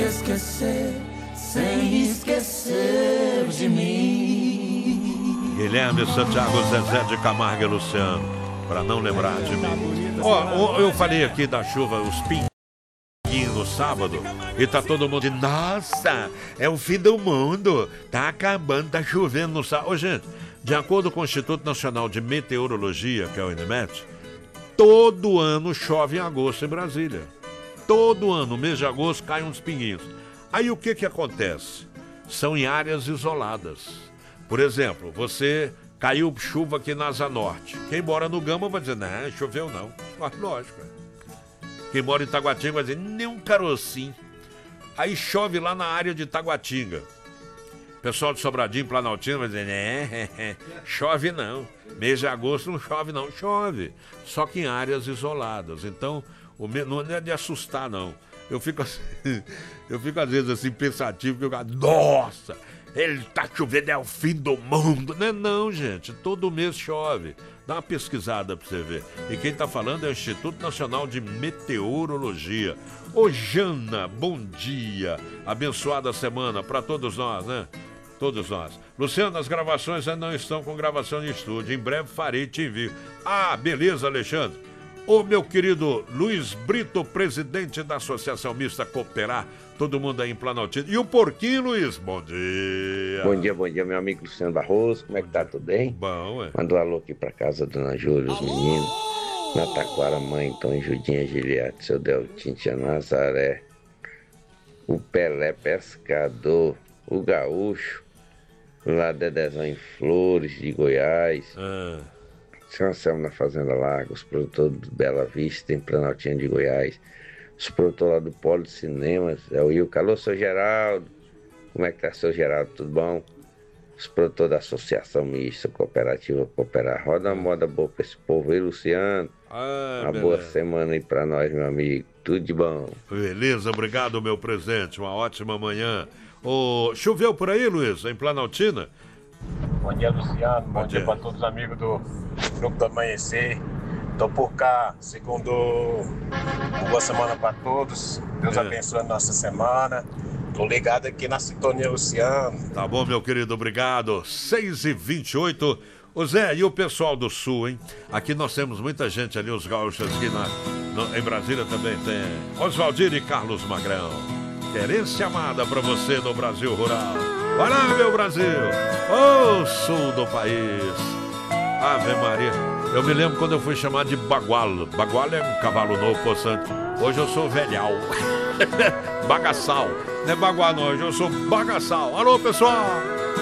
esquecer, sem esquecer de mim. Guilherme, Santiago, Zezé de Camargo e Luciano, para não lembrar de mim. Eu falei aqui da chuva, os pinguinhos no sábado, e tá todo mundo de, nossa, é o fim do mundo, tá acabando, tá chovendo no sábado. Ô, gente, de acordo com o Instituto Nacional de Meteorologia, que é o INMET, todo ano chove em agosto em Brasília. Todo ano, no mês de agosto, caem uns pinguinhos. Aí o que acontece? São em áreas isoladas. Por exemplo, você caiu chuva aqui na Asa Norte. Quem mora no Gama vai dizer, não, choveu não. Mas lógico. Quem mora em Taguatinga vai dizer, nem um carocinho. Aí chove lá na área de Taguatinga. O pessoal de Sobradinho, Planaltina vai dizer, chove não. Mês de agosto não chove não. Chove. Só que em áreas isoladas. Então, não é de assustar não. Eu fico às vezes assim pensativo, porque eu digo, nossa, ele tá chovendo, é o fim do mundo. Não é não, gente, todo mês chove. Dá uma pesquisada pra você ver. E quem tá falando é o Instituto Nacional de Meteorologia. Ô Jana, bom dia. Abençoada semana pra todos nós, né? Todos nós. Luciano, as gravações ainda não estão com gravação em estúdio. Em breve farei e te envio. Ah, beleza, Alexandre. Ô, meu querido Luiz Brito, presidente da Associação Mista Cooperar, todo mundo aí em Planaltina. E o Porquinho, Luiz, bom dia. Bom dia, meu amigo Luciano Barroso, como é que tá, tudo bem? Bom, Manda um alô aqui pra casa da Dona Júlia, os meninos, na Taquara, mãe, Tom, Judinha, Giliate, seu Deltim, tia Nazaré, o Pelé Pescador, o Gaúcho, lá Dedezão em Flores, de Goiás, São Anselmo na Fazenda Lago, os produtores do Bela Vista, em Planaltina de Goiás, os produtores lá do Polo de Cinemas, é o Ilka. Alô, seu Geraldo, como é que tá, seu Geraldo, tudo bom? Os produtores da Associação Mista Cooperativa Cooperar, roda uma moda boa pra esse povo aí, Luciano. Uma boa semana aí pra nós, meu amigo, tudo de bom. Beleza, obrigado, meu presente, uma ótima manhã. Choveu por aí, Luiz, em Planaltina? Bom dia, Luciano. Bom dia para todos os amigos do Grupo do Amanhecer. Tô por cá, segundo. Boa semana para todos. Deus abençoe a nossa semana. Tô ligado aqui na sintonia, Luciano. Tá bom, meu querido, obrigado. 6h28. Ô Zé, e o pessoal do Sul, hein? Aqui nós temos muita gente ali, os gaúchos aqui em Brasília também tem. Oswaldir e Carlos Magrão. Querência amada pra você no Brasil Rural. Vai lá, meu Brasil! Ô, sul do país! Ave Maria! Eu me lembro quando eu fui chamado de bagual. Bagual é um cavalo novo, possante. Hoje eu sou velhal. Bagaçal. Não é bagual não, hoje eu sou bagaçal. Alô, pessoal!